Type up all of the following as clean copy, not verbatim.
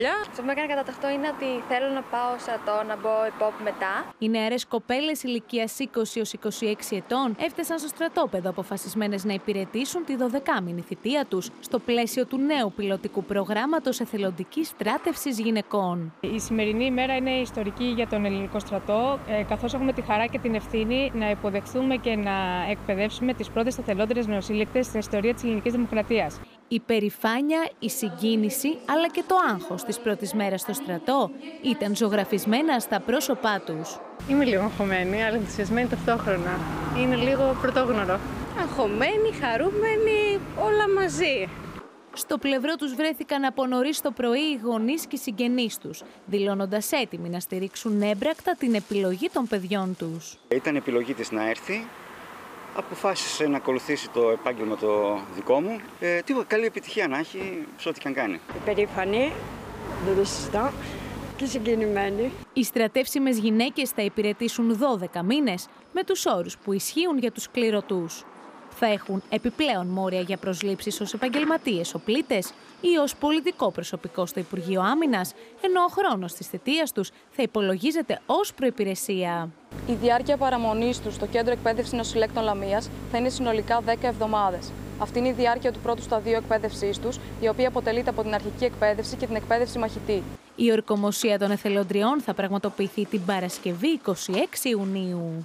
Αυτό που με έκανε καταταχτώ είναι ότι θέλω να πάω στρατό, να μπω υπόπ μετά. Οι νεαρές κοπέλες ηλικίας 20-26 ετών έφτασαν στο στρατόπεδο αποφασισμένες να υπηρετήσουν τη 12μηνη θητεία τους στο πλαίσιο του νέου πιλωτικού προγράμματος εθελοντικής στράτευσης γυναικών. Η σημερινή ημέρα είναι ιστορική για τον ελληνικό στρατό, καθώς έχουμε τη χαρά και την ευθύνη να υποδεχθούμε και να εκπαιδεύσουμε τις πρώτες εθελόντριες νεοσύλλεκτες στην ιστορία της ελληνικής δημοκρατίας. Η περηφάνεια, η συγκίνηση αλλά και το άγχος της πρώτης μέρας στο στρατό ήταν ζωγραφισμένα στα πρόσωπά τους. Είμαι λίγο αγχωμένη, αλλά ενθουσιασμένη ταυτόχρονα. Είναι λίγο πρωτόγνωρο. Αγχωμένη, χαρούμενη, όλα μαζί. Στο πλευρό τους βρέθηκαν από νωρίς το πρωί οι γονείς και οι συγγενείς τους, δηλώνοντας έτοιμοι να στηρίξουν έμπρακτα την επιλογή των παιδιών τους. Ήταν επιλογή της να έρθει. Αποφάσισε να ακολουθήσει το επάγγελμα το δικό μου. Καλή επιτυχία να έχει σε ό,τι και αν κάνει. Περήφανη, δεν το συζητάω, και συγκινημένη. Οι στρατεύσιμες γυναίκες θα υπηρετήσουν 12 μήνες με τους όρους που ισχύουν για τους κληρωτούς. Θα έχουν επιπλέον μόρια για προσλήψεις ως επαγγελματίες οπλίτες ή ως πολιτικό προσωπικό στο Υπουργείο Άμυνας, ενώ ο χρόνος της θητείας τους θα υπολογίζεται ως προϋπηρεσία. Η διάρκεια παραμονής τους στο Κέντρο Εκπαίδευσης Νεοσυλλέκτων Λαμίας θα είναι συνολικά 10 εβδομάδες. Αυτή είναι η διάρκεια του πρώτου σταδίου εκπαίδευσής τους, η οποία αποτελείται από την αρχική εκπαίδευση και την εκπαίδευση μαχητή. Η ορκομοσία των εθελοντριών θα πραγματοποιηθεί την Παρασκευή 26 Ιουνίου.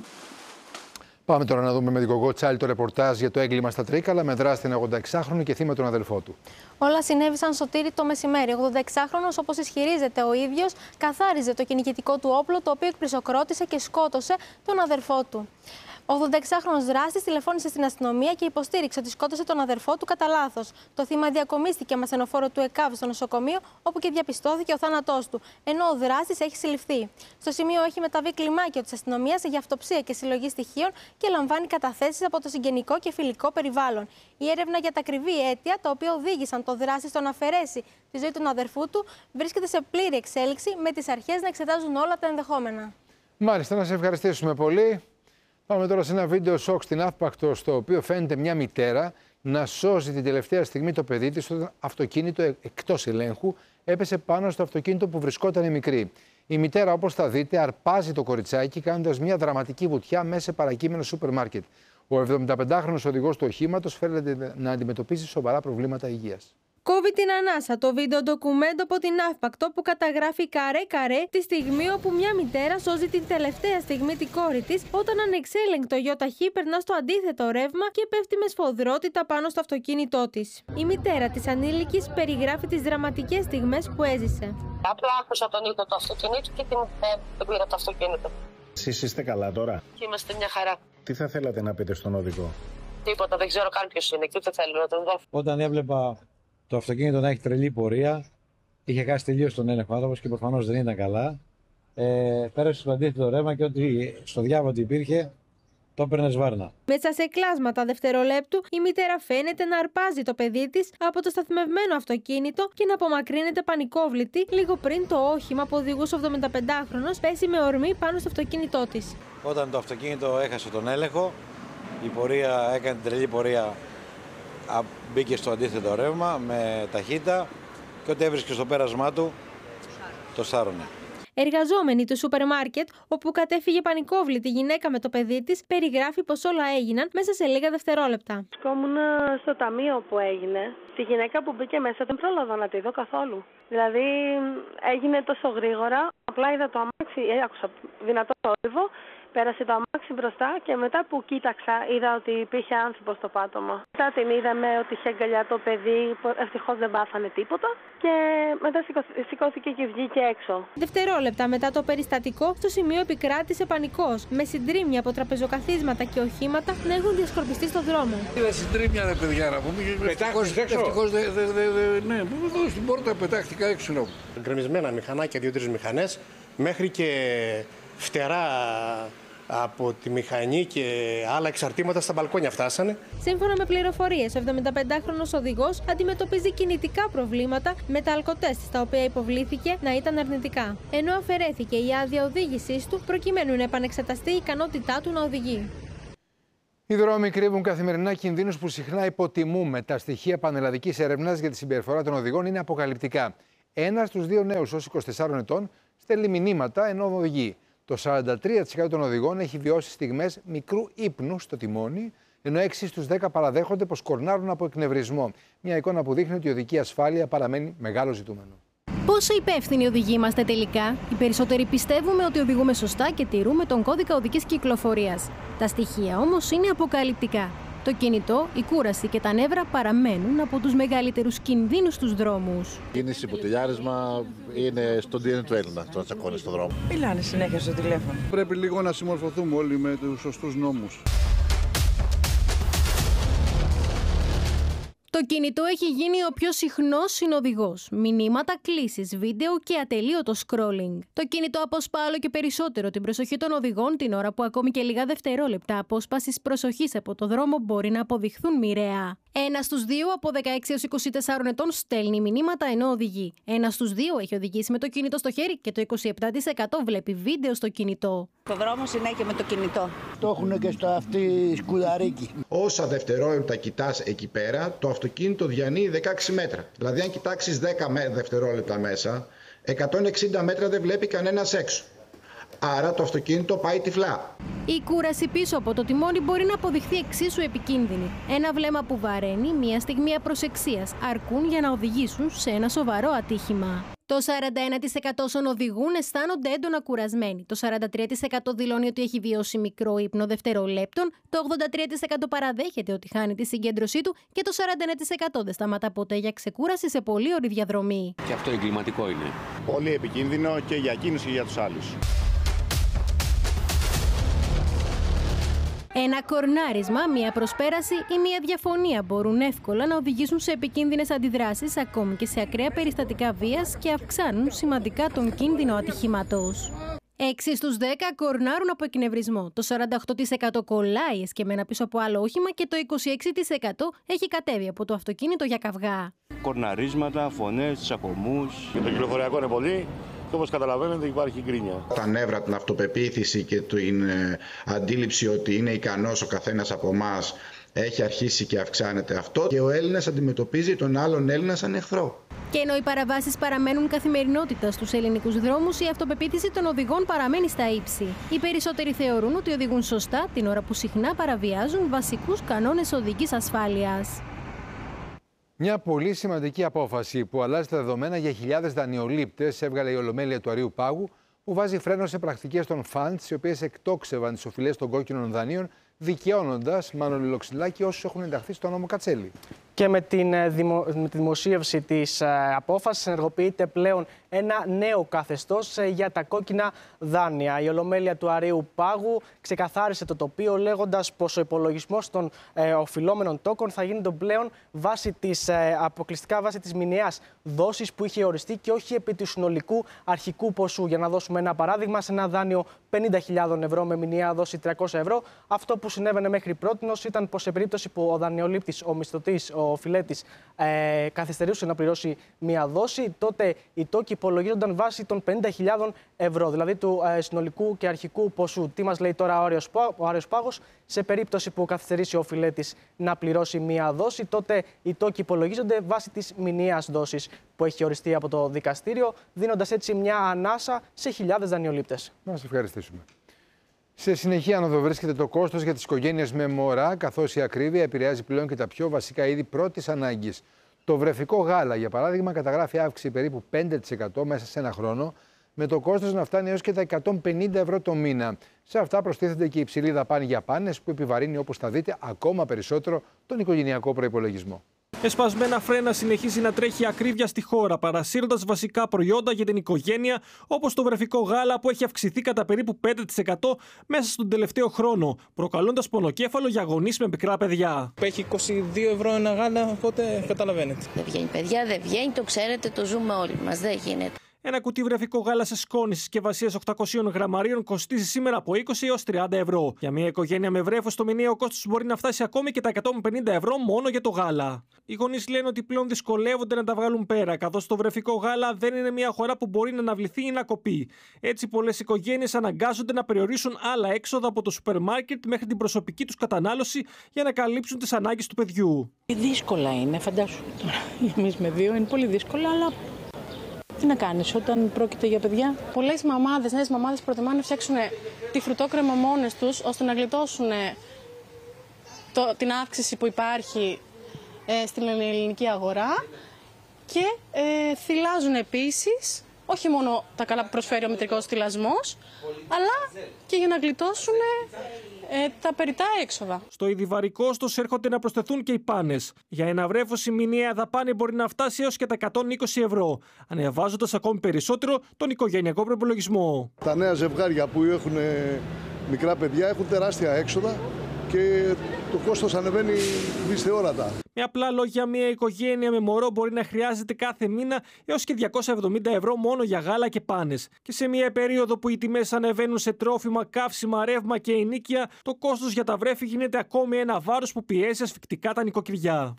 Πάμε τώρα να δούμε με την Κογκό Τσάλι το ρεπορτάζ για το έγκλημα στα Τρίκαλα με δράση την 86χρονη και θύμα τον αδελφό του. Όλα συνέβησαν Σωτήρη το μεσημέρι. Ο 86χρονος, όπως ισχυρίζεται ο ίδιος, καθάριζε το κυνηγητικό του όπλο, το οποίο εκπρισοκρότησε και σκότωσε τον αδερφό του. Ο 86χρονος δράστης τηλεφώνησε στην αστυνομία και υποστήριξε ότι σκότωσε τον αδερφό του κατά λάθος. Το θύμα διακομίστηκε με ασθενοφόρο του ΕΚΑΒ στο νοσοκομείο, όπου και διαπιστώθηκε ο θάνατός του, ενώ ο δράστης έχει συλληφθεί. Στο σημείο έχει μεταβεί κλιμάκιο της αστυνομίας για αυτοψία και συλλογή στοιχείων και λαμβάνει καταθέσεις από το συγγενικό και φιλικό περιβάλλον. Η έρευνα για τα ακριβή αίτια, τα οποία οδήγησαν το δράστη στο να αφαιρέσει τη ζωή του αδερφού του, βρίσκεται σε πλήρη εξέλιξη, με τις αρχές να εξετάζουν όλα τα ενδεχόμενα. Μάλιστα, να σε ευχαριστήσουμε πολύ. Πάμε τώρα σε ένα βίντεο σοκ στην Αύπακτο, στο οποίο φαίνεται μια μητέρα να σώζει την τελευταία στιγμή το παιδί της όταν αυτοκίνητο εκτός ελέγχου έπεσε πάνω στο αυτοκίνητο που βρισκόταν η μικρή. Η μητέρα, όπως θα δείτε, αρπάζει το κοριτσάκι κάνοντας μια δραματική βουτιά μέσα σε παρακείμενο σούπερ μάρκετ. Ο 75χρονος οδηγός του οχήματος φαίνεται να αντιμετωπίζει σοβαρά προβλήματα υγείας. Κόβει την ανάσα το βίντεο ντοκουμέντο από την Αύπακτο που καταγράφει καρέ-καρέ τη στιγμή όπου μια μητέρα σώζει την τελευταία στιγμή την κόρη της όταν ανεξέλεγκτο ΙΧ περνά στο αντίθετο ρεύμα και πέφτει με σφοδρότητα πάνω στο αυτοκίνητό της. Η μητέρα της ανήλικης περιγράφει τις δραματικές στιγμές που έζησε. Απλά άκουσα τον ήχο του αυτοκινήτου και την πήρα το αυτοκίνητο. Εσείς είστε καλά τώρα? Είμαστε μια χαρά. Τι θα θέλατε να πείτε στον οδηγό? Τίποτα, δεν ξέρω καν ποιος είναι και ούτε θέλω να τον δω. Όταν έβλεπα το αυτοκίνητο να έχει τρελή πορεία, είχε χάσει τελείως τον έλεγχο άνθρωπος και προφανώς δεν ήταν καλά. Πέρασε στο αντίθετο ρεύμα και ότι στο διάβα ότι υπήρχε, το έπαιρνε σβάρνα. Μέσα σε κλάσματα δευτερολέπτου, η μητέρα φαίνεται να αρπάζει το παιδί της από το σταθμευμένο αυτοκίνητο και να απομακρύνεται πανικόβλητη λίγο πριν το όχημα που οδηγούσε ο 75χρονος πέσει με ορμή πάνω στο αυτοκίνητό της. Όταν το αυτοκίνητο έχασε τον έλεγχο, η πορεία έκανε την τρελή πορεία. Μπήκε στο αντίθετο ρεύμα με ταχύτητα και ό,τι έβρισκε στο πέρασμά του το σάρωνε. Εργαζόμενη του σούπερ μάρκετ, όπου κατέφυγε πανικόβλητη γυναίκα με το παιδί της, περιγράφει πως όλα έγιναν μέσα σε λίγα δευτερόλεπτα. Βρισκόμουν στο ταμείο που έγινε. Τη γυναίκα που μπήκε μέσα δεν πρόλαβα να τη δω καθόλου. Δηλαδή έγινε τόσο γρήγορα. Απλά είδα το αμάξι, άκουσα δυνατό θόρυβο. Πέρασε το αμάξι μπροστά και μετά που κοίταξα είδα ότι υπήρχε άνθρωπος στο πάτωμα. Μετά την είδαμε ότι είχε αγκαλιά το παιδί, που ευτυχώς δεν πάθανε τίποτα και μετά σηκώθηκε και βγήκε έξω. Δευτερόλεπτα μετά το περιστατικό, στο σημείο επικράτησε πανικός, με συντρίμμια από τραπεζοκαθίσματα και οχήματα να έχουν διασκορπιστεί στον δρόμο. Είδα συντρίμμια ρε παιδιά να πούμε. Ευτυχώς ναι, στην πόρτα πετάχτηκα έξω. Γκρεμισμένα μηχανάκια, 2-3 μηχανές, μέχρι και φτερά από τη μηχανή και άλλα εξαρτήματα στα μπαλκόνια φτάσανε. Σύμφωνα με πληροφορίες, ο 75χρονος οδηγός αντιμετωπίζει κινητικά προβλήματα με τα αλκοτέστ τα οποία υποβλήθηκε να ήταν αρνητικά. Ενώ αφαιρέθηκε η άδεια οδήγησής του προκειμένου να επανεξεταστεί η ικανότητά του να οδηγεί. Οι δρόμοι κρύβουν καθημερινά κινδύνους που συχνά υποτιμούμε. Τα στοιχεία πανελλαδικής έρευνας για τη συμπεριφορά των οδηγών είναι αποκαλυπτικά. Ένας στους δύο νέους ως 24 ετών στέλνει μηνύματα ενώ οδηγεί. Το 43% των οδηγών έχει βιώσει στιγμές μικρού ύπνου στο τιμόνι, ενώ 6 στους 10 παραδέχονται πως κορνάρουν από εκνευρισμό. Μια εικόνα που δείχνει ότι η οδική ασφάλεια παραμένει μεγάλο ζητούμενο. Πόσο υπεύθυνοι οδηγοί είμαστε τελικά? Οι περισσότεροι πιστεύουμε ότι οδηγούμε σωστά και τηρούμε τον κώδικα οδικής κυκλοφορίας. Τα στοιχεία όμως είναι αποκαλυπτικά. Το κινητό, η κούραση και τα νεύρα παραμένουν από τους μεγαλύτερους κινδύνους στους δρόμους. Κίνηση, ποτηλιάρισμα είναι στον DNA του Έλληνα, το να τσακώνει στον δρόμο. Μιλάνε συνέχεια στο τηλέφωνο. Πρέπει λίγο να συμμορφωθούμε όλοι με τους σωστούς νόμους. Το κινητό έχει γίνει ο πιο συχνός συνοδηγός. Μηνύματα, κλήσεις, βίντεο και ατελείωτο scrolling. Το κινητό αποσπά όλο και περισσότερο την προσοχή των οδηγών την ώρα που ακόμη και λίγα δευτερόλεπτα απόσπασης προσοχής από το δρόμο μπορεί να αποδειχθούν μοιραία. Ένας στους δύο από 16 έως 24 ετών στέλνει μηνύματα ενώ οδηγεί. Ένας στους δύο έχει οδηγήσει με το κινητό στο χέρι και το 27% βλέπει βίντεο στο κινητό. Το δρόμο συνέχεια με το κινητό. Το έχουν και στο αυτή σκουλαρίκι. Όσα δευτερόλεπτα κοιτάς εκεί πέρα, το αυτοκίνητο διανύει 16 μέτρα. Δηλαδή, αν κοιτάξεις 10 δευτερόλεπτα μέσα, 160 μέτρα δεν βλέπει κανένας έξω. Άρα το αυτοκίνητο πάει τυφλά. Η κούραση πίσω από το τιμόνι μπορεί να αποδειχθεί εξίσου επικίνδυνη. Ένα βλέμμα που βαραίνει, μια στιγμή απροσεξίας αρκούν για να οδηγήσουν σε ένα σοβαρό ατύχημα. Το 41% όσων οδηγούν αισθάνονται έντονα κουρασμένοι. Το 43% δηλώνει ότι έχει βιώσει μικρό ύπνο δευτερολέπτων. Το 83% παραδέχεται ότι χάνει τη συγκέντρωσή του. Και το 41% δεν σταματά ποτέ για ξεκούραση σε πολύ ωρή διαδρομή. Και αυτό εγκληματικό είναι. Πολύ επικίνδυνο και για εκείνους και για τους άλλους. Ένα κορνάρισμα, μία προσπέραση ή μία διαφωνία μπορούν εύκολα να οδηγήσουν σε επικίνδυνες αντιδράσεις, ακόμη και σε ακραία περιστατικά βίας και αυξάνουν σημαντικά τον κίνδυνο ατυχήματος. 6 στους 10 κορνάρουν από εκνευρισμό. Το 48% κολλάει εσκεμμένα πίσω από άλλο όχημα και το 26% έχει κατέβει από το αυτοκίνητο για καυγά. Κορναρίσματα, φωνές, τσακωμούς. Και το κυκλοφοριακό είναι πολύ. Και όπως καταλαβαίνετε υπάρχει γκρίνια. Τα νεύρα, την αυτοπεποίθηση και την αντίληψη ότι είναι ικανός ο καθένας από εμάς έχει αρχίσει και αυξάνεται αυτό και ο Έλληνας αντιμετωπίζει τον άλλον Έλληνα σαν εχθρό. Και ενώ οι παραβάσεις παραμένουν καθημερινότητα στους ελληνικούς δρόμους, η αυτοπεποίθηση των οδηγών παραμένει στα ύψη. Οι περισσότεροι θεωρούν ότι οδηγούν σωστά την ώρα που συχνά παραβιάζουν βασικούς κανόνες οδικής ασφάλειας. Μια πολύ σημαντική απόφαση που αλλάζει τα δεδομένα για χιλιάδες δανειολήπτες έβγαλε η Ολομέλεια του Αρείου Πάγου, που βάζει φρένο σε πρακτικές των funds, οι οποίες εκτόξευαν τις οφειλές των κόκκινων δανείων, δικαιώνοντας Μάνολη Λοξυλάκη όσους έχουν ενταχθεί στο νόμο Κατσέλη. Και με τη δημοσίευση της απόφασης ενεργοποιείται πλέον ένα νέο καθεστώς για τα κόκκινα δάνεια. Η Ολομέλεια του Αρείου Πάγου ξεκαθάρισε το τοπίο λέγοντας πως ο υπολογισμός των οφειλόμενων τόκων θα γίνεται πλέον αποκλειστικά βάσει της μηνιαίας δόσης που είχε οριστεί και όχι επί του συνολικού αρχικού ποσού. Για να δώσουμε ένα παράδειγμα, σε ένα δάνειο 50.000 ευρώ με μηνιαία δόση 300 ευρώ, αυτό που συνέβαινε μέχρι πρότινος ήταν πως σε περίπτωση που ο δανειολήπτης, ο μισθωτής, ο οφειλέτης καθυστερούσε να πληρώσει μία δόση, τότε οι τόκοι υπολογίζονταν βάσει των 50.000 ευρώ, δηλαδή του συνολικού και αρχικού ποσού. Τι μας λέει τώρα ο Άρεος Πάγος? Σε περίπτωση που καθυστερήσει ο οφειλέτης να πληρώσει μία δόση, τότε οι τόκοι υπολογίζονται βάσει της μηνιαίας δόσης που έχει οριστεί από το δικαστήριο, δίνοντας έτσι μια ανάσα σε χιλιάδες δανειολήπτες. Να σας ευχαριστήσουμε. Σε συνεχή άνοδο βρίσκεται το κόστος για τις οικογένειες με μωρά, καθώς η ακρίβεια επηρεάζει πλέον και τα πιο βασικά είδη πρώτης ανάγκης. Το βρεφικό γάλα, για παράδειγμα, καταγράφει αύξηση περίπου 5% μέσα σε ένα χρόνο, με το κόστος να φτάνει έως και τα 150 ευρώ το μήνα. Σε αυτά προστίθεται και η υψηλή δαπάνη για πάνες, που επιβαρύνει, όπως θα δείτε, ακόμα περισσότερο τον οικογενειακό προϋπολογισμό. Εσπασμένα φρένα συνεχίζει να τρέχει η ακρίβεια στη χώρα, παρασύροντας βασικά προϊόντα για την οικογένεια, όπως το βρεφικό γάλα που έχει αυξηθεί κατά περίπου 5% μέσα στον τελευταίο χρόνο, προκαλώντας πονοκέφαλο για γονείς με μικρά παιδιά. Έχει 22 ευρώ ένα γάλα, οπότε καταλαβαίνετε. Δεν βγαίνει, παιδιά, δεν βγαίνει, το ξέρετε, το ζούμε όλοι μας, δεν γίνεται. Ένα κουτί βρεφικό γάλα σε σκόνη συσκευασίας 800 γραμμαρίων κοστίζει σήμερα από 20 έως 30 ευρώ. Για μια οικογένεια με βρέφος, το μηνιαίο κόστος μπορεί να φτάσει ακόμη και τα 150 ευρώ μόνο για το γάλα. Οι γονείς λένε ότι πλέον δυσκολεύονται να τα βγάλουν πέρα, καθώς το βρεφικό γάλα δεν είναι μια αγορά που μπορεί να αναβληθεί ή να κοπεί. Έτσι, πολλές οικογένειες αναγκάζονται να περιορίσουν άλλα έξοδα από το σούπερ μάρκετ μέχρι την προσωπική τους κατανάλωση για να καλύψουν τις ανάγκες του παιδιού. Δύσκολα είναι, φαντάσου τώρα. Εμείς με δύο είναι πολύ δύσκολα, αλλά Τι να κάνεις όταν πρόκειται για παιδιά? Πολλές μαμάδες, νέες μαμάδες προτιμάνε να φτιάξουν τη φρουτόκρεμα μόνες τους, ώστε να γλιτώσουν την αύξηση που υπάρχει στην ελληνική αγορά και θυλάζουν επίσης όχι μόνο τα καλά που προσφέρει ο μητρικός θυλασμός, αλλά και για να γλιτώσουν τα περιττά έξοδα. Στο ιδιβαρικό κόστος έρχονται να προσθεθούν και οι πάνες. Για ένα βρέφος η μηνιαία δαπάνη μπορεί να φτάσει έως και τα 120 ευρώ, ανεβάζοντας ακόμη περισσότερο τον οικογενειακό προπολογισμό. Τα νέα ζευγάρια που έχουν μικρά παιδιά έχουν τεράστια έξοδα και το κόστος ανεβαίνει δυσθεώρατα. Με απλά λόγια, μια οικογένεια με μωρό μπορεί να χρειάζεται κάθε μήνα έως και 270 ευρώ μόνο για γάλα και πάνες. Και σε μια περίοδο που οι τιμές ανεβαίνουν σε τρόφιμα, καύσιμα, ρεύμα και ενοίκια, το κόστος για τα βρέφη γίνεται ακόμη ένα βάρος που πιέζει ασφυκτικά τα νοικοκυριά.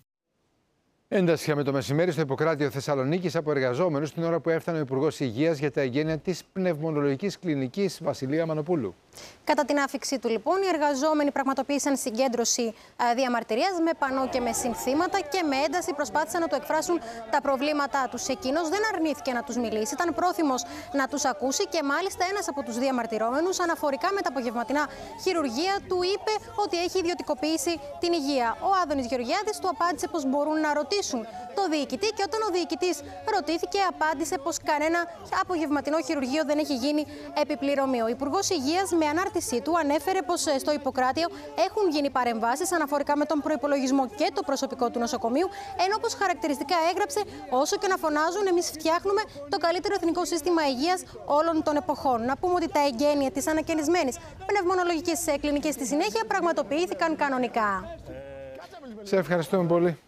Ένταση με το μεσημέρι στο Ιπποκράτιο Θεσσαλονίκης από εργαζόμενους την ώρα που έφτανε ο Υπουργός Υγείας για τα εγγένεια της Πνευμονολογικής Κλινικής Βασιλεία Μανοπούλου. Κατά την άφιξή του, λοιπόν, οι εργαζόμενοι πραγματοποίησαν συγκέντρωση διαμαρτυρίας με πανό και με συνθήματα και με ένταση προσπάθησαν να του εκφράσουν τα προβλήματά τους. Εκείνος δεν αρνήθηκε να τους μιλήσει, ήταν πρόθυμος να τους ακούσει και μάλιστα ένας από τους διαμαρτυρόμενους, αναφορικά με τα απογευματινά χειρουργεία, του είπε ότι έχει ιδιωτικοποιήσει την υγεία. Ο Άδωνης Γεωργιάδης του απάντησε πως μπορούν να ρωτήσουν το διοικητή και όταν ο διοικητής ρωτήθηκε, απάντησε πως κανένα απογευματινό χειρουργείο δεν έχει γίνει επιπληρωμή. Ο Υπουργός Υγείας με ανάρτησή του ανέφερε πως στο Ιπποκράτιο έχουν γίνει παρεμβάσεις αναφορικά με τον προϋπολογισμό και το προσωπικό του νοσοκομείου, ενώ πως χαρακτηριστικά έγραψε, όσο και να φωνάζουν, εμείς φτιάχνουμε το καλύτερο εθνικό σύστημα υγείας όλων των εποχών. Να πούμε ότι τα εγγένεια της ανακαινισμένης πνευμονολογικής κλινικής στη συνέχεια πραγματοποιήθηκαν κανονικά. Σε ευχαριστούμε πολύ.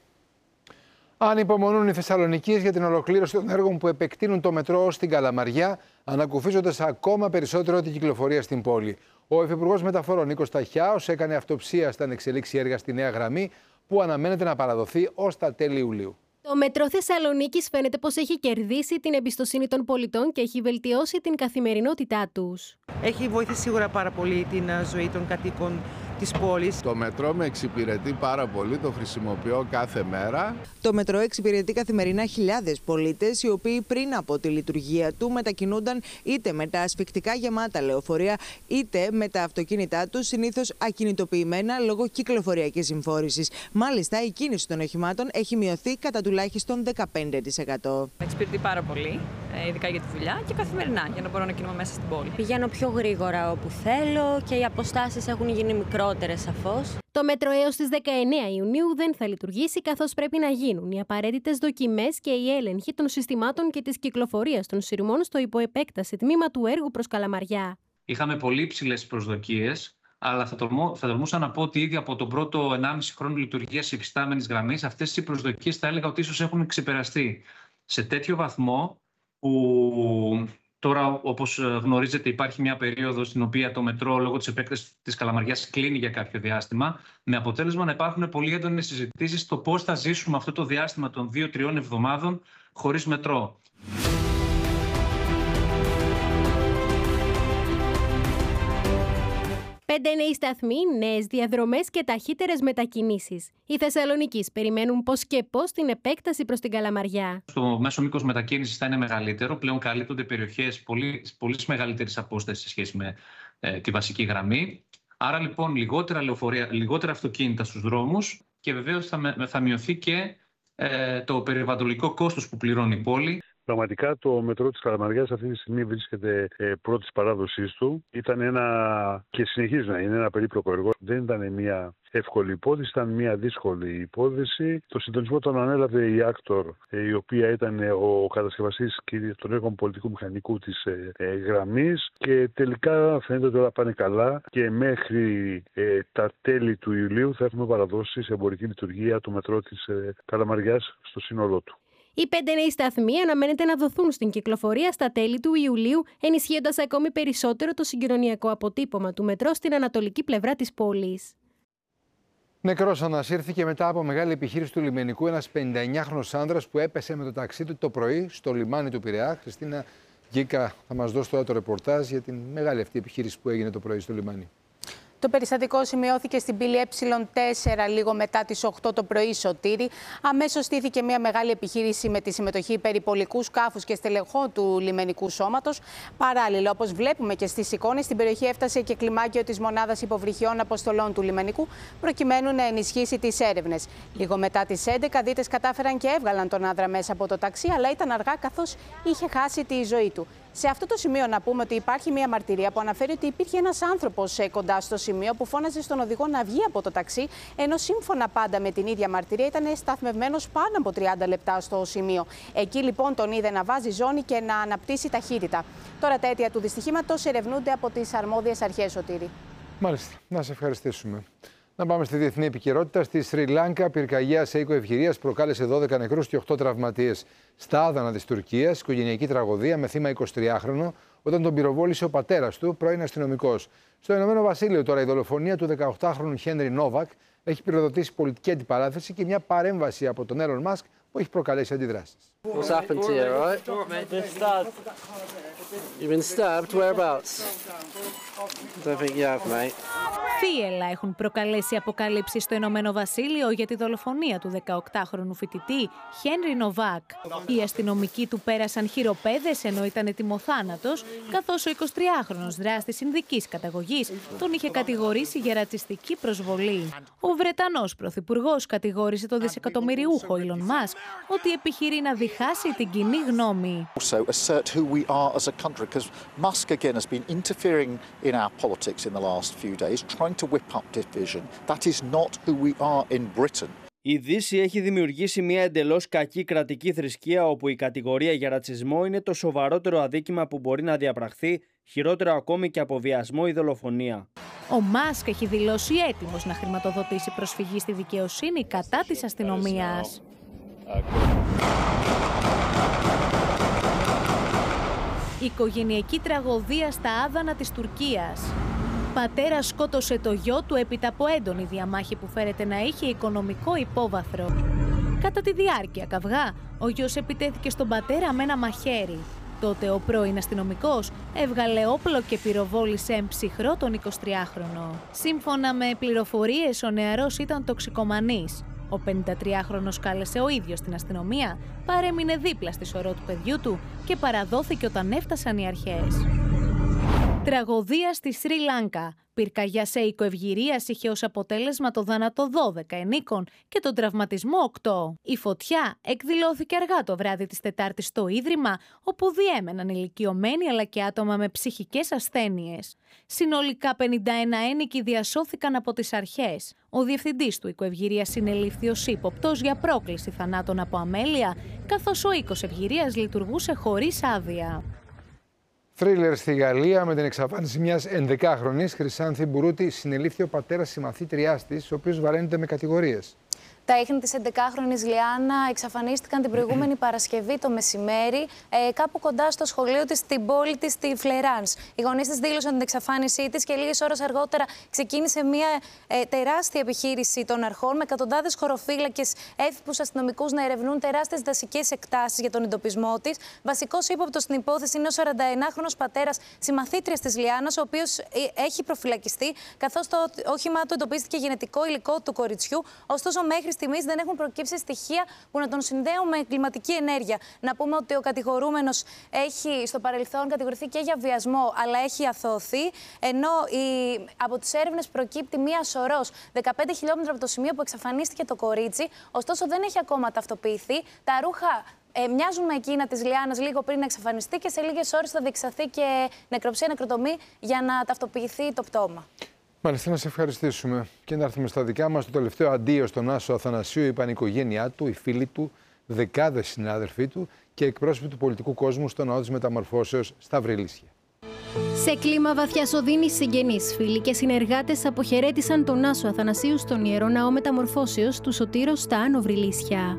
Ανυπομονούν οι Θεσσαλονικείς για την ολοκλήρωση των έργων που επεκτείνουν το μετρό ως την Καλαμαριά, ανακουφίζοντας ακόμα περισσότερο την κυκλοφορία στην πόλη. Ο Υφυπουργός Μεταφορών Νίκος Ταχιάος έκανε αυτοψία στα ανεξελίξη έργα στη Νέα Γραμμή, που αναμένεται να παραδοθεί ως τα τέλη Ιουλίου. Το μετρό Θεσσαλονίκης φαίνεται πως έχει κερδίσει την εμπιστοσύνη των πολιτών και έχει βελτιώσει την καθημερινότητά τους. Έχει βοηθήσει σίγουρα πάρα πολύ την ζωή των κατοίκων της πόλης. Το μετρό με εξυπηρετεί πάρα πολύ, το χρησιμοποιώ κάθε μέρα. Το μετρό εξυπηρετεί καθημερινά χιλιάδες πολίτες, οι οποίοι πριν από τη λειτουργία του μετακινούνταν είτε με τα ασφυκτικά γεμάτα λεωφορεία, είτε με τα αυτοκίνητά τους, συνήθως ακινητοποιημένα λόγω κυκλοφοριακής συμφόρησης. Μάλιστα, η κίνηση των οχημάτων έχει μειωθεί κατά τουλάχιστον 15%. Εξυπηρετεί πάρα πολύ, ειδικά για τη δουλειά και καθημερινά, για να μπορώ να κινούμαι μέσα στην πόλη. Πηγαίνω πιο γρήγορα όπου θέλω και οι αποστάσεις έχουν γίνει μικρότερες σαφώς. Το μέτρο έως τις 19 Ιουνίου δεν θα λειτουργήσει, καθώς πρέπει να γίνουν οι απαραίτητες δοκιμές και η έλεγχη των συστημάτων και της κυκλοφορίας των σειρμών στο υποεπέκταση τμήμα του έργου προς Καλαμαριά. Είχαμε πολύ υψηλές προσδοκίες, αλλά θα τολμούσα να πω ότι ήδη από τον πρώτο 1,5 χρόνο λειτουργίας υφιστάμενης γραμμής, αυτές οι προσδοκίες θα έλεγα ότι ίσως έχουν ξεπεραστεί σε τέτοιο βαθμό που τώρα, όπως γνωρίζετε, υπάρχει μια περίοδος στην οποία το μετρό λόγω της επέκτασης της Καλαμαριάς κλείνει για κάποιο διάστημα, με αποτέλεσμα να υπάρχουν πολύ έντονες συζητήσεις στο πώς θα ζήσουμε αυτό το διάστημα των 2-3 εβδομάδων χωρίς μετρό. 5 νέοι σταθμοί, νέες διαδρομές και ταχύτερες μετακινήσεις. Οι Θεσσαλονικείς περιμένουν πώς και πώς την επέκταση προς την Καλαμαριά. Το μέσο μήκος μετακίνησης θα είναι μεγαλύτερο. Πλέον καλύπτονται περιοχές πολύ μεγαλύτερης απόστασης σε σχέση με τη βασική γραμμή. Άρα λοιπόν λιγότερα λεωφορεία, λιγότερα αυτοκίνητα στους δρόμους και βεβαίως θα μειωθεί και το περιβαλλοντικό κόστος που πληρώνει η πόλη. Πραγματικά το μετρό της Καλαμαριάς αυτή τη στιγμή βρίσκεται πρώτης παράδοσής του. Ήταν και συνεχίζει να είναι ένα περίπλοκο έργο. Δεν ήταν μια εύκολη υπόθεση, ήταν μια δύσκολη υπόθεση. Το συντονισμό τον ανέλαβε η Άκτορ, η οποία ήταν ο κατασκευαστής των έργων πολιτικού μηχανικού της γραμμής και τελικά φαίνεται ότι όλα πάνε καλά και μέχρι τα τέλη του Ιουλίου θα έχουμε παραδώσει σε εμπορική λειτουργία το μετρό της Καλαμαριάς στο σύνολό του. Οι 5 νέοι σταθμοί αναμένεται να δοθούν στην κυκλοφορία στα τέλη του Ιουλίου, ενισχύοντας ακόμη περισσότερο το συγκοινωνιακό αποτύπωμα του μετρό στην ανατολική πλευρά της πόλης. Νεκρός ανασύρθηκε μετά από μεγάλη επιχείρηση του λιμενικού ένας 59χρονος άνδρας που έπεσε με το ταξί του το πρωί στο λιμάνι του Πειραιά. Χριστίνα Γκίκα θα μας δώσει τώρα το ρεπορτάζ για την μεγάλη αυτή επιχείρηση που έγινε το πρωί στο λιμάνι. Το περιστατικό σημειώθηκε στην πύλη Ε4 λίγο μετά τις 8 το πρωί, Σωτήρη. Αμέσως στήθηκε μια μεγάλη επιχείρηση με τη συμμετοχή περιπολικού σκάφους και στελεχών του λιμενικού σώματος. Παράλληλα, όπως βλέπουμε και στις εικόνες, στην περιοχή έφτασε και κλιμάκιο της Μονάδας Υποβρυχιών Αποστολών του λιμενικού, προκειμένου να ενισχύσει τις έρευνες. Λίγο μετά τις 11, δίτες κατάφεραν και έβγαλαν τον άνδρα μέσα από το ταξί, αλλά ήταν αργά καθώς είχε χάσει τη ζωή του. Σε αυτό το σημείο να πούμε ότι υπάρχει μια μαρτυρία που αναφέρει ότι υπήρχε ένας άνθρωπος κοντά στο σημείο που φώναζε στον οδηγό να βγει από το ταξί, ενώ σύμφωνα πάντα με την ίδια μαρτυρία ήταν σταθμευμένος πάνω από 30 λεπτά στο σημείο. Εκεί λοιπόν τον είδε να βάζει ζώνη και να αναπτύσσει ταχύτητα. Τώρα τα αίτια του δυστυχήματος ερευνούνται από τις αρμόδιες αρχές, Σωτήρη. Μάλιστα. Να σε ευχαριστήσουμε. Να πάμε στη διεθνή επικαιρότητα. Στη Σρι Λάνκα, πυρκαγιά σε οίκο ευγυρίας προκάλεσε 12 νεκρούς και 8 τραυματίες. Στα άδανα της Τουρκίας, οικογενειακή τραγωδία με θύμα 23χρονο, όταν τον πυροβόλησε ο πατέρας του, πρώην αστυνομικός. Στο Ηνωμένο Βασίλειο, τώρα, η δολοφονία του 18χρονου Χένρι Νόβακ έχει πυροδοτήσει πολιτική αντιπαράθεση και μια παρέμβαση από τον Έλλον Μάσκ που έχει προκαλέσει αντιδράσεις. What's happened to you, right? You've been stabbed. Whereabouts? Don't think you have, mate. Θύελλα έχουν προκαλέσει αποκαλύψεις στο Ηνωμένο Βασίλειο για τη δολοφονία του 18χρονου φοιτητή Χένρι Νοβάκ. Οι αστυνομικοί του πέρασαν χειροπέδες ενώ ήταν ετοιμοθάνατος, καθώς ο 23χρονος δράστης Ινδικής καταγωγής τον είχε κατηγορήσει για ρατσιστική προσβολή. Ο Βρετανός πρωθυπουργός κατηγόρησε το δισεκατομμυριούχο Elon Musk ότι επιχειρεί να διχάσει την κοινή γνώμη. Η Δύση έχει δημιουργήσει μια εντελώς κακή κρατική θρησκεία όπου η κατηγορία για ρατσισμό είναι το σοβαρότερο αδίκημα που μπορεί να διαπραχθεί, χειρότερο ακόμη και από βιασμό ή δολοφονία. Ο Μάσκ έχει δηλώσει έτοιμος να χρηματοδοτήσει προσφυγή στη δικαιοσύνη κατά της αστυνομίας. Οικογενειακή τραγωδία στα άδανα της Τουρκίας. Πατέρας σκότωσε το γιο του έπειτα από έντονη διαμάχη που φέρεται να είχε οικονομικό υπόβαθρο. Κατά τη διάρκεια καυγά, ο γιος επιτέθηκε στον πατέρα με ένα μαχαίρι. Τότε ο πρώην αστυνομικός έβγαλε όπλο και πυροβόλησε εμψυχρό τον 23χρονο. Σύμφωνα με πληροφορίες, ο νεαρός ήταν τοξικομανής. Ο 53χρονος κάλεσε ο ίδιος την αστυνομία, παρέμεινε δίπλα στη σωρό του παιδιού του και παραδόθηκε όταν έφτασαν οι αρχές. Τραγωδία στη Σρι Λάνκα. Πυρκαγιά σε οίκο ευγυρίας είχε ως αποτέλεσμα το θάνατο 12 ενίκων και τον τραυματισμό 8. Η φωτιά εκδηλώθηκε αργά το βράδυ της Τετάρτης στο Ίδρυμα, όπου διέμεναν ηλικιωμένοι αλλά και άτομα με ψυχικές ασθένειες. Συνολικά 51 ένικοι διασώθηκαν από τις αρχές. Ο διευθυντής του οίκου ευγυρίας συνελήφθη ως ύποπτος για πρόκληση θανάτων από αμέλεια, καθώς ο οίκος ευγυρίας λειτουργούσε χωρίς άδεια. Θρίλερ στη Γαλλία με την εξαφάνιση μιας 11χρονης Χρυσάνθη Μπουρούτη συνελήφθη ο πατέρας συμμαθήτριάς της, ο οποίος βαραίνεται με κατηγορίες. Τα ίχνη της 11χρονης Λιάννα εξαφανίστηκαν την προηγούμενη Παρασκευή το μεσημέρι, κάπου κοντά στο σχολείο της στην πόλη της, στη Φλεράνς. Οι γονείς της δήλωσαν την εξαφάνισή της και λίγες ώρες αργότερα ξεκίνησε μια τεράστια επιχείρηση των αρχών με εκατοντάδες χωροφύλακες, έφυπους αστυνομικούς να ερευνούν τεράστιες δασικές εκτάσεις για τον εντοπισμό της. Βασικός ύποπτος στην υπόθεση είναι ο 41χρονος πατέρας συμμαθήτριας της Λιάννας, ο οποίος έχει προφυλακιστεί, καθώς το όχημά του εντοπίστηκε γενετικό υλικό του κοριτσιού. Ωστόσο, μέχρι στιγμής δεν έχουν προκύψει στοιχεία που να τον συνδέουν με εγκληματική ενέργεια. Να πούμε ότι ο κατηγορούμενος έχει στο παρελθόν κατηγορηθεί και για βιασμό, αλλά έχει αθωωωθεί, ενώ από τις έρευνες προκύπτει μία σωρός 15 χιλιόμετρα από το σημείο που εξαφανίστηκε το κορίτσι, ωστόσο δεν έχει ακόμα ταυτοποιηθεί. Τα ρούχα μοιάζουν με εκείνα της Λιάννας λίγο πριν να εξαφανιστεί και σε λίγες ώρες θα διεξαχθεί και νεκροψία, νεκροτομή για να ταυτοποιηθεί το πτώμα. Μάλιστα, να σε ευχαριστήσουμε. Και να έρθουμε στα δικά μας. Το τελευταίο αντίο στον Άσο Αθανασίου είπαν η οικογένειά του, οι φίλοι του, δεκάδες συνάδελφοί του και εκπρόσωποι του πολιτικού κόσμου στον ναό της Μεταμορφώσεως στα Βρυλίσια. Σε κλίμα βαθιάς οδύνης, συγγενείς, φίλοι και συνεργάτες αποχαιρέτησαν τον Άσο Αθανασίου στον Ιερό Ναό Μεταμορφώσεως του Σωτήρος στα Άνω Βρυλίσια.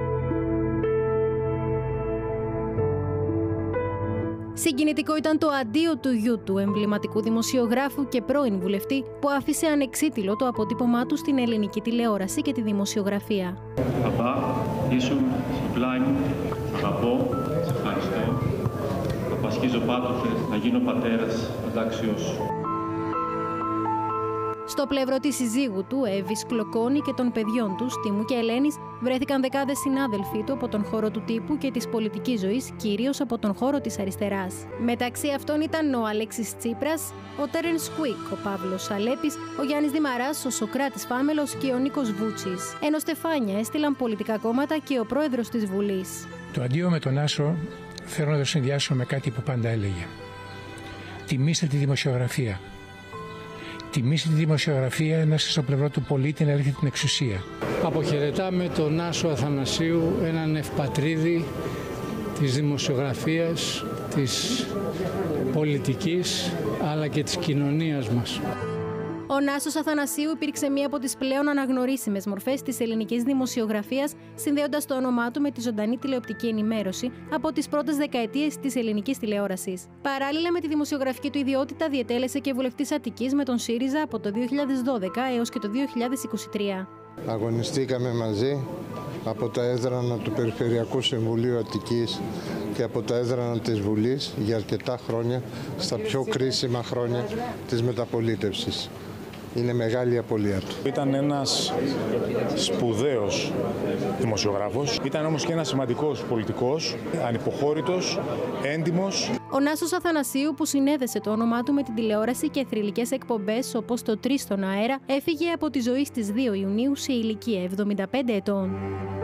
Συγκινητικό ήταν το αντίο του γιου του, εμβληματικού δημοσιογράφου και πρώην βουλευτή, που άφησε ανεξίτηλο το αποτύπωμά του στην ελληνική τηλεόραση και τη δημοσιογραφία. Παπά, ήσουν στο πλάι μου, σ' αγαπώ, σε ευχαριστώ. Θα πασχίζω πάντοτε να γίνω πατέρας αντάξιος σου. Στο πλευρό της συζύγου του, Εύης Κλοκόνη, και των παιδιών τους, Τίμου και Ελένης, βρέθηκαν δεκάδες συνάδελφοί του από τον χώρο του τύπου και της πολιτικής ζωής, κυρίως από τον χώρο της αριστεράς. Μεταξύ αυτών ήταν ο Αλέξης Τσίπρας, ο Τέρενς Κουίκ, ο Παύλος Σαλέπης, ο Γιάννης Δημαράς, ο Σοκράτης Φάμελος και ο Νίκος Βούτσης. Ενώ στεφάνια έστειλαν πολιτικά κόμματα και ο πρόεδρος της Βουλής. Το αντίο με τον Άσο θέλω να το συνδυάσω με κάτι που πάντα έλεγε. Τιμήστε τη δημοσιογραφία. Τιμήστε τη δημοσιογραφία να είστε στο πλευρό του πολίτη να έρχεται την εξουσία. Αποχαιρετάμε τον Άσο Αθανασίου, έναν ευπατρίδη της δημοσιογραφίας, της πολιτικής αλλά και της κοινωνίας μας. Ο Νάσος Αθανασίου υπήρξε μία από τις πλέον αναγνωρίσιμες μορφές της ελληνικής δημοσιογραφίας, συνδέοντας το όνομά του με τη ζωντανή τηλεοπτική ενημέρωση από τις πρώτες δεκαετίες της ελληνικής τηλεόρασης. Παράλληλα με τη δημοσιογραφική του ιδιότητα, διετέλεσε και βουλευτής Αττικής με τον ΣΥΡΙΖΑ από το 2012 έως και το 2023. Αγωνιστήκαμε μαζί από τα έδρανα του Περιφερειακού Συμβουλίου Αττικής και από τα έδρανα της Βουλής για αρκετά χρόνια, στα πιο κρίσιμα χρόνια της μεταπολίτευσης. Είναι μεγάλη η απώλεια του. Ήταν ένας σπουδαίος δημοσιογράφος, ήταν όμως και ένας σημαντικός πολιτικός, ανυποχώρητος, έντιμος. Ο Νάσος Αθανασίου, που συνέδεσε το όνομά του με την τηλεόραση και θρυλικές εκπομπές όπως το 3 στον αέρα, έφυγε από τη ζωή στις 2 Ιουνίου σε ηλικία 75 ετών.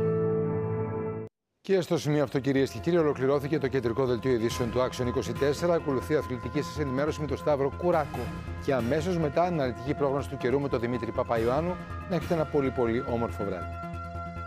Και στο σημείο αυτό, κυρίες και κύριοι, ολοκληρώθηκε το κεντρικό δελτίο ειδήσεων του Action 24. Ακολουθεί αθλητική σας ενημέρωση με τον Σταύρο Κουράκο. Και αμέσως μετά, αναλυτική πρόγνωση του καιρού με τον Δημήτρη Παπαϊωάννου. Να έχετε ένα πολύ όμορφο βράδυ.